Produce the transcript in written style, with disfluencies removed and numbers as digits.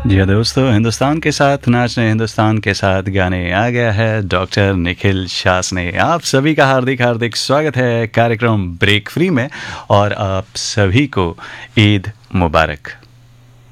जी हाँ दोस्तों, हिंदुस्तान के साथ नाचने, हिंदुस्तान के साथ गाने आ गया है डॉक्टर निखिल शास ने। आप सभी का हार्दिक हार्दिक स्वागत है कार्यक्रम ब्रेक फ्री में और आप सभी को ईद मुबारक।